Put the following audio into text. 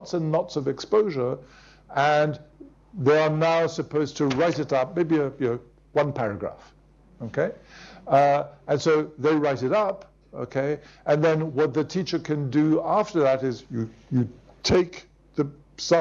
and lots of exposure, and they are now supposed to write it up, maybe one paragraph, okay? And so they write it up, okay? And then what the teacher can do after that is you take the